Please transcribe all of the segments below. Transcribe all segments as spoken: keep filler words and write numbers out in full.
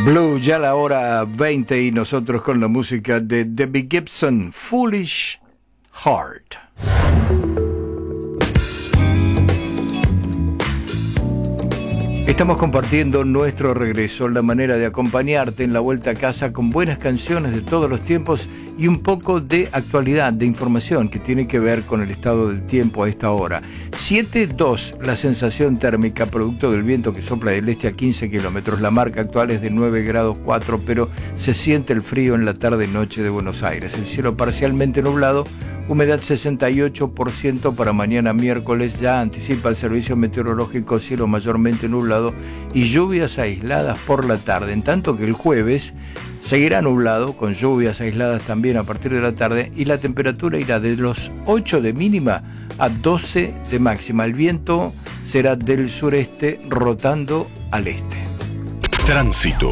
Blue, ya la hora veinte y nosotros con la música de Debbie Gibson, Foolish Heart. Estamos compartiendo nuestro regreso, la manera de acompañarte en la vuelta a casa con buenas canciones de todos los tiempos y un poco de actualidad, de información que tiene que ver con el estado del tiempo a esta hora. siete dos la sensación térmica, producto del viento que sopla del este a quince kilómetros. La marca actual es de nueve grados cuatro, pero se siente el frío en la tarde-noche de Buenos Aires. El cielo parcialmente nublado, humedad sesenta y ocho por ciento para mañana miércoles. Ya anticipa el servicio meteorológico cielo mayormente nublado y lluvias aisladas por la tarde, en tanto que el jueves seguirá nublado con lluvias aisladas también a partir de la tarde y la temperatura irá de los ocho de mínima a doce de máxima. El viento será del sureste rotando al este. Tránsito.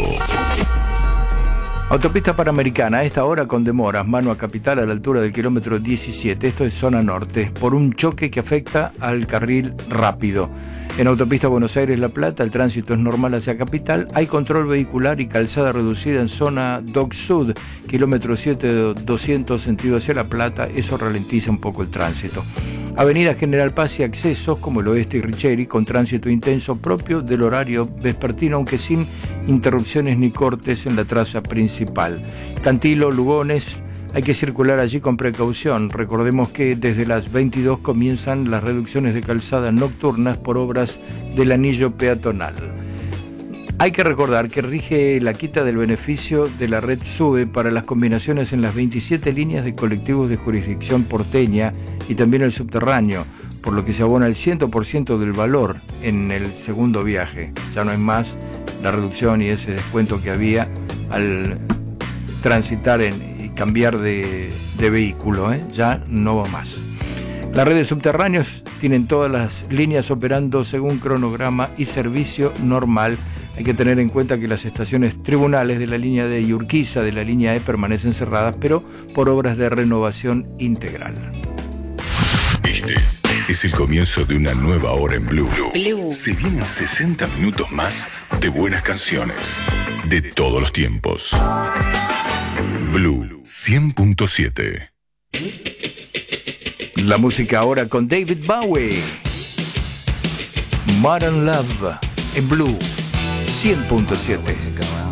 Autopista Panamericana, a esta hora con demoras, mano a Capital a la altura del kilómetro diecisiete, esto es zona norte, por un choque que afecta al carril rápido. En Autopista Buenos Aires-La Plata, el tránsito es normal hacia Capital, hay control vehicular y calzada reducida en zona Dock Sud, kilómetro siete doscientos sentido hacia La Plata, eso ralentiza un poco el tránsito. Avenida General Paz y accesos como el Oeste y Richeri con tránsito intenso propio del horario vespertino, aunque sin interrupciones ni cortes en la traza principal. Cantilo, Lugones, hay que circular allí con precaución. Recordemos que desde las veintidós comienzan las reducciones de calzada nocturnas por obras del anillo peatonal. Hay que recordar que rige la quita del beneficio de la red SUBE para las combinaciones en las veintisiete líneas de colectivos de jurisdicción porteña y también el subterráneo, por lo que se abona el cien por ciento del valor en el segundo viaje. Ya no es más la reducción y ese descuento que había al transitar en, y cambiar de, de vehículo, ¿eh? Ya no va más. La red de subterráneos tienen todas las líneas operando según cronograma y servicio normal. Hay que tener en cuenta que las estaciones tribunales de la línea D y Urquiza de la línea E permanecen cerradas, pero por obras de renovación integral. Este es el comienzo de una nueva hora en Blue. Blue. Se vienen sesenta minutos más de buenas canciones de todos los tiempos. Blue cien punto siete. La música ahora con David Bowie. Modern Love en Blue cien punto siete.